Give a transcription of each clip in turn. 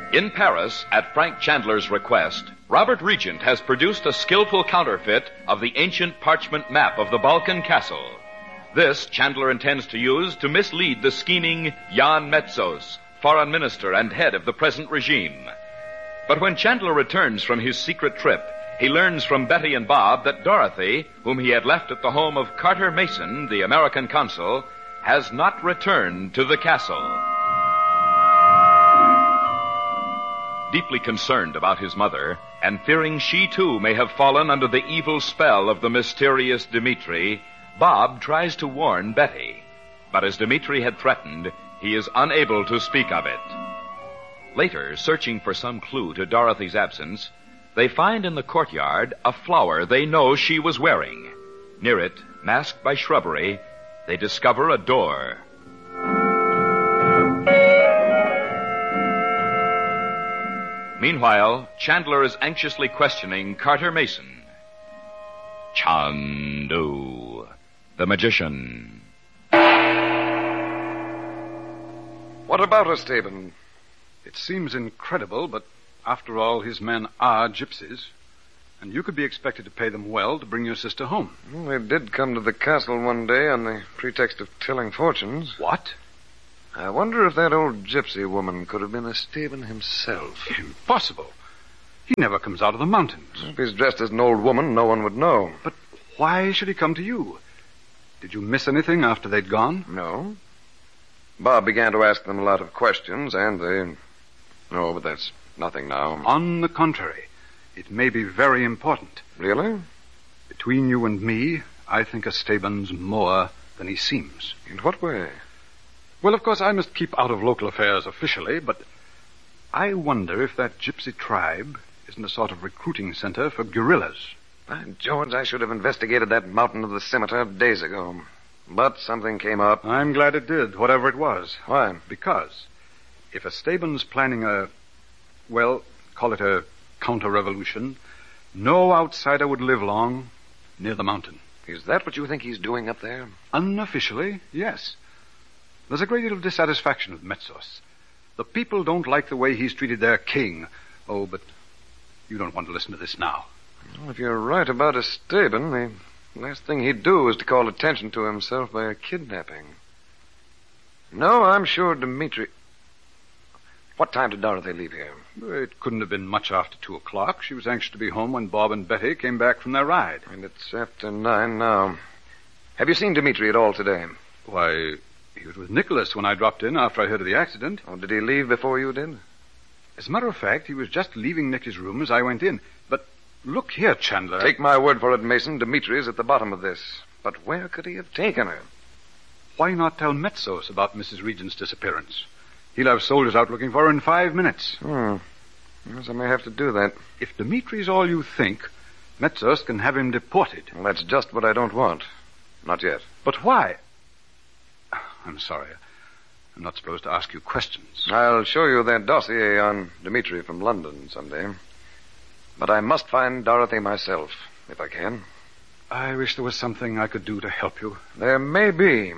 In Paris, at Frank Chandler's request, Robert Regent has produced a skillful counterfeit of the ancient parchment map of the Balkan castle. This Chandler intends to use to mislead the scheming Jan Metzos, foreign minister and head of the present regime. But when Chandler returns from his secret trip, he learns from Betty and Bob that Dorothy, whom he had left at the home of Carter Mason, the American consul, has not returned to the castle. Deeply concerned about his mother, and fearing she too may have fallen under the evil spell of the mysterious Dmitri, Bob tries to warn Betty. But as Dmitri had threatened, he is unable to speak of it. Later, searching for some clue to Dorothy's absence, they find in the courtyard a flower they know she was wearing. Near it, masked by shrubbery, they discover a door. Meanwhile, Chandler is anxiously questioning Carter Mason. Chandu, the magician. What about her, Staben? It seems incredible, but after all, his men are gypsies. And you could be expected to pay them well to bring your sister home. Well, they did come to the castle one day on the pretext of telling fortunes. What? I wonder if that old gypsy woman could have been Esteban himself. Impossible. He never comes out of the mountains. If he's dressed as an old woman, no one would know. But why should he come to you? Did you miss anything after they'd gone? No. Bob began to ask them a lot of questions, and they... No, but that's nothing now. On the contrary, it may be very important. Really? Between you and me, I think Esteban's more than he seems. In what way? Well, of course, I must keep out of local affairs officially, but I wonder if that gypsy tribe isn't a sort of recruiting center for guerrillas. By George, I should have investigated that mountain of the scimitar days ago. But something came up. I'm glad it did, whatever it was. Why? Because if Esteban's planning call it a counter-revolution, no outsider would live long near the mountain. Is that what you think he's doing up there? Unofficially, yes. There's a great deal of dissatisfaction with Metzos. The people don't like the way he's treated their king. Oh, but you don't want to listen to this now. Well, if you're right about Esteban, the last thing he'd do is to call attention to himself by a kidnapping. No, I'm sure Dmitri... What time did Dorothy leave here? It couldn't have been much after 2:00. She was anxious to be home when Bob and Betty came back from their ride. And it's after 9 now. Have you seen Dmitri at all today? Why, he was with Nicholas when I dropped in after I heard of the accident. Oh, did he leave before you did? As a matter of fact, he was just leaving Nicky's room as I went in. But look here, Chandler. Take my word for it, Mason. Dimitri's at the bottom of this. But where could he have taken her? Why not tell Metzos about Mrs. Regent's disappearance? He'll have soldiers out looking for her in 5 minutes. Yes, I may have to do that. If Dimitri's all you think, Metzos can have him deported. Well, that's just what I don't want. Not yet. But why? I'm sorry. I'm not supposed to ask you questions. I'll show you that dossier on Dmitri from London someday. But I must find Dorothy myself, if I can. I wish there was something I could do to help you. There may be.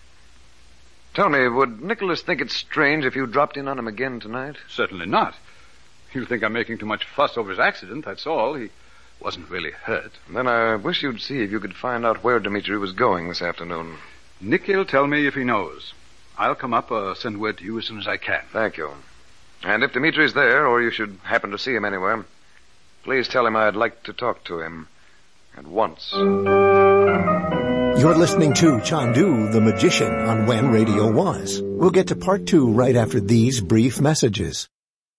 Tell me, would Nicholas think it strange if you dropped in on him again tonight? Certainly not. He'll think I'm making too much fuss over his accident, that's all. He wasn't really hurt. Then I wish you'd see if you could find out where Dmitri was going this afternoon. Nicky'll tell me if he knows. I'll come up or send word to you as soon as I can. Thank you. And if Dimitri's there, or you should happen to see him anywhere, please tell him I'd like to talk to him. At once. You're listening to Chandu, the Magician, on When Radio Was. We'll get to part 2 right after these brief messages.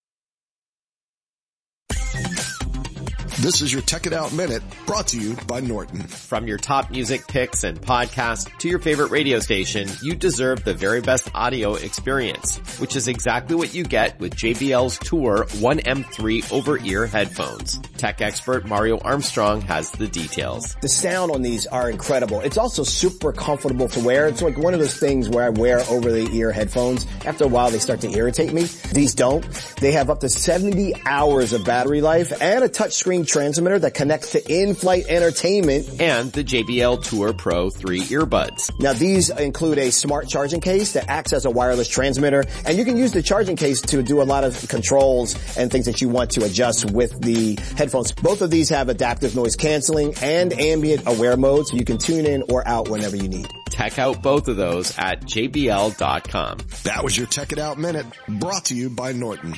This is your Tech It Out Minute, brought to you by Norton. From your top music picks and podcasts to your favorite radio station, you deserve the very best audio experience, which is exactly what you get with JBL's Tour 1M3 over-ear headphones. Tech expert Mario Armstrong has the details. The sound on these are incredible. It's also super comfortable to wear. It's like one of those things where I wear over-the-ear headphones. After a while, they start to irritate me. These don't. They have up to 70 hours of battery life and a touchscreen transmitter that connects to in-flight entertainment. And the JBL Tour Pro 3 earbuds. Now these include a smart charging case that acts as a wireless transmitter, and you can use the charging case to do a lot of controls and things that you want to adjust with the headphones. Both of these have adaptive noise canceling and ambient aware mode, so you can tune in or out whenever you need. Check out both of those at jbl.com. That was your Tech It Out Minute, brought to you by Norton.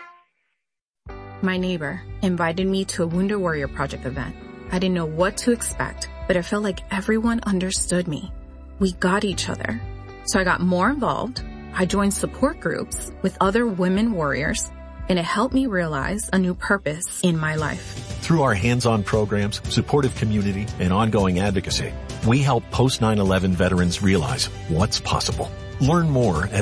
My neighbor invited me to a Wounded Warrior Project event. I didn't know what to expect, but I felt like everyone understood me. We got each other. So I got more involved. I joined support groups with other women warriors, and it helped me realize a new purpose in my life. Through our hands-on programs, supportive community, and ongoing advocacy, we help post 9/11 veterans realize what's possible. Learn more at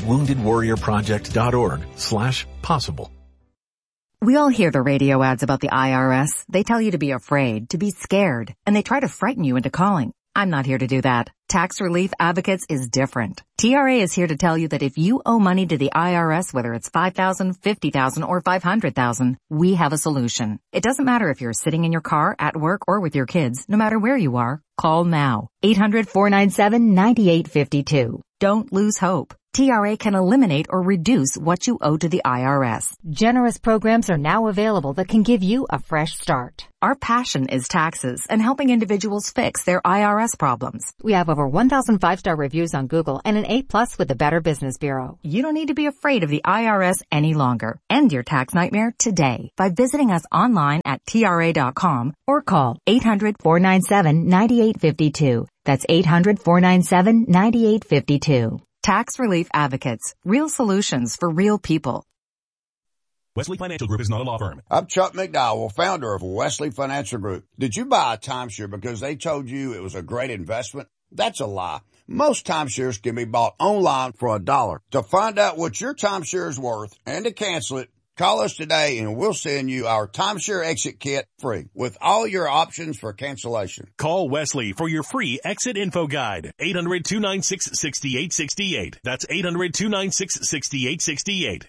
woundedwarriorproject.org/possible. We all hear the radio ads about the IRS. They tell you to be afraid, to be scared, and they try to frighten you into calling. I'm not here to do that. Tax Relief Advocates is different. TRA is here to tell you that if you owe money to the IRS, whether it's $5,000, $50,000, or $500,000, we have a solution. It doesn't matter if you're sitting in your car, at work, or with your kids. No matter where you are, call now. 800-497-9852. Don't lose hope. TRA can eliminate or reduce what you owe to the IRS. Generous programs are now available that can give you a fresh start. Our passion is taxes and helping individuals fix their IRS problems. We have over 1,000 5-star reviews on Google and an A+ with the Better Business Bureau. You don't need to be afraid of the IRS any longer. End your tax nightmare today by visiting us online at TRA.com or call 800-497-9852. That's 800-497-9852. Tax Relief Advocates. Real solutions for real people. Wesley Financial Group is not a law firm. I'm Chuck McDowell, founder of Wesley Financial Group. Did you buy a timeshare because they told you it was a great investment? That's a lie. Most timeshares can be bought online for $1. To find out what your timeshare is worth and to cancel it, call us today and we'll send you our timeshare exit kit free with all your options for cancellation. Call Wesley for your free exit info guide. 800-296-6868. That's 800-296-6868.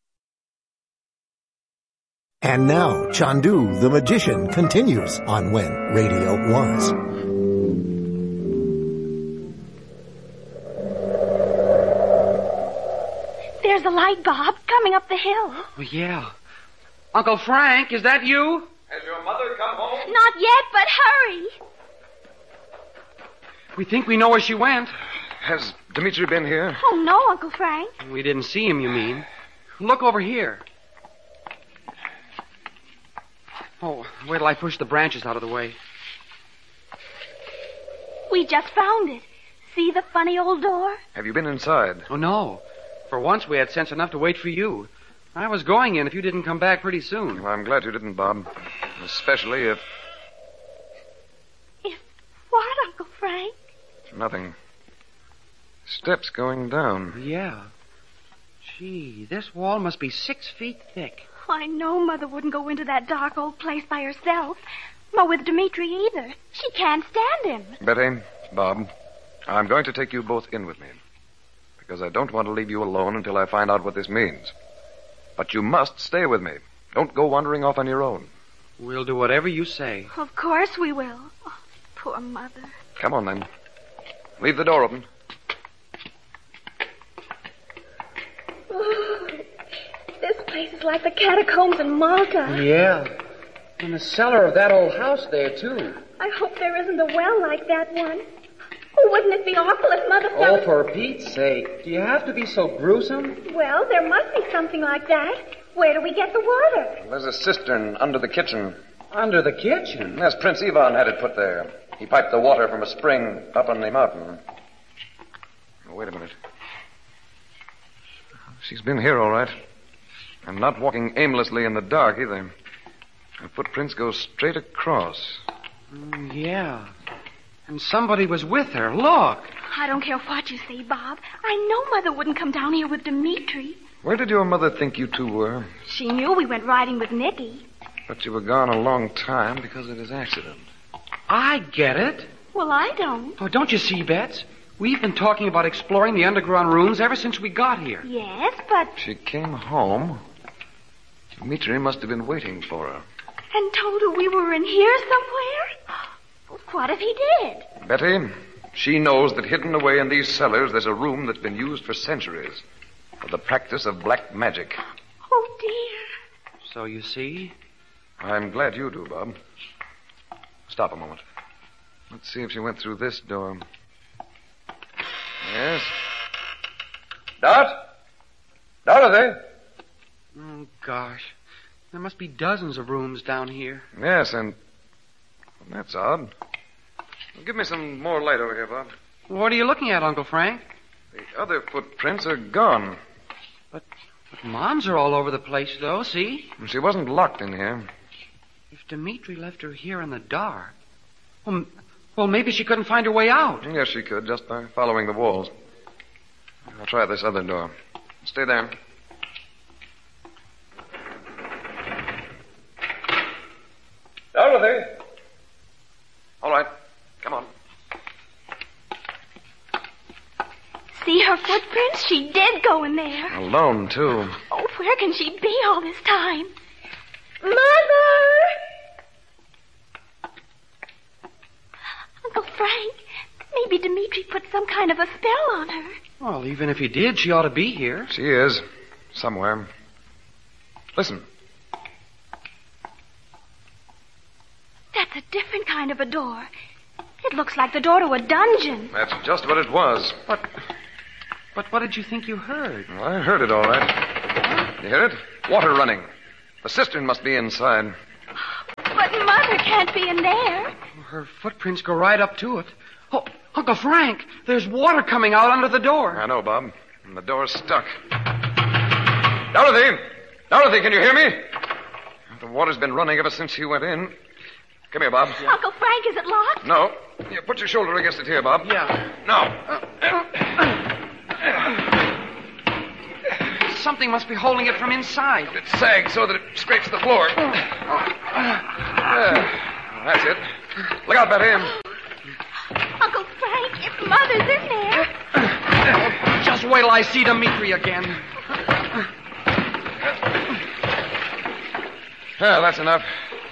And now, Chandu the Magician continues on When Radio Was. There's a light, Bob, coming up the hill. Oh, yeah. Uncle Frank, is that you? Has your mother come home? Not yet, but hurry. We think we know where she went. Has Dimitri been here? Oh, no, Uncle Frank. We didn't see him, you mean? Look over here. Oh, wait till I push the branches out of the way. We just found it. See the funny old door? Have you been inside? Oh, no. For once, we had sense enough to wait for you. I was going in if you didn't come back pretty soon. Well, I'm glad you didn't, Bob. Especially if... If what, Uncle Frank? Nothing. Steps going down. Yeah. Gee, this wall must be 6 feet thick. I know Mother wouldn't go into that dark old place by herself. Nor with Dimitri either. She can't stand him. Betty, Bob, I'm going to take you both in with me. Because I don't want to leave you alone until I find out what this means. But you must stay with me. Don't go wandering off on your own. We'll do whatever you say. Of course we will. Oh, poor Mother. Come on, then. Leave the door open. This place is like the catacombs in Malta. Yeah. And the cellar of that old house there, too. I hope there isn't a well like that one. Oh, wouldn't it be awful if Mother found... Oh, for Pete's sake. Do you have to be so gruesome? Well, there must be something like that. Where do we get the water? There's a cistern under the kitchen. Under the kitchen? Yes, Prince Ivan had it put there. He piped the water from a spring up on the mountain. Oh, wait a minute. She's been here, all right. And not walking aimlessly in the dark, either. Her footprints go straight across. Yeah. And somebody was with her. Look. I don't care what you say, Bob. I know Mother wouldn't come down here with Dimitri. Where did your mother think you two were? She knew we went riding with Nicky. But you were gone a long time because of his accident. I get it. Well, I don't. Oh, don't you see, Bets? We've been talking about exploring the underground rooms ever since we got here. Yes, but... She came home. Dimitri must have been waiting for her. and told her we were in here somewhere? What if he did? Betty, she knows that hidden away in these cellars there's a room that's been used for centuries for the practice of black magic. Oh, dear. So you see? I'm glad you do, Bob. Stop a moment. Let's see if she went through this door. Yes. Dot? Dorothy? Oh, gosh. There must be dozens of rooms down here. Yes, and that's odd. Well, give me some more light over here, Bob. What are you looking at, Uncle Frank? The other footprints are gone. But Mom's are all over the place, though, see? She wasn't locked in here. If Dimitri left her here in the dark... Well, maybe she couldn't find her way out. Yes, she could, just by following the walls. I'll try this other door. Stay there. Dorothy! All right. Come on. See her footprints? She did go in there. Alone, too. Oh, where can she be all this time? Mother! Uncle Frank, maybe Dimitri put some kind of a spell on her. Well, even if he did, she ought to be here. She is. Somewhere. Listen. That's a different kind of a door. It looks like the door to a dungeon. That's just what it was. But what did you think you heard? Well, I heard it all right. You hear it? Water running. The cistern must be inside. But Mother can't be in there. Her footprints go right up to it. Oh, Uncle Frank, there's water coming out under the door. I know, Bob. And the door's stuck. Dorothy! Dorothy, can you hear me? The water's been running ever since you went in. Come here, Bob. Yeah. Uncle Frank, is it locked? No. You put your shoulder against it here, Bob. Yeah. No. Something must be holding it from inside. It sags so that it scrapes the floor. That's it. Look out, Betty. Uncle Frank, if Mother's in there... Just wait till I see Dimitri again. Well, that's enough.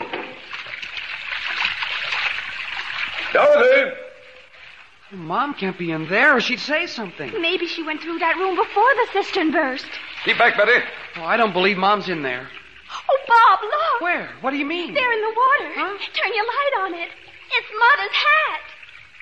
Dorothy! Mom can't be in there or she'd say something. Maybe she went through that room before the cistern burst. Keep back, Betty. Oh, I don't believe Mom's in there. Oh, Bob, look. Where? What do you mean? There in the water. Huh? Turn your light on it. It's Mother's hat.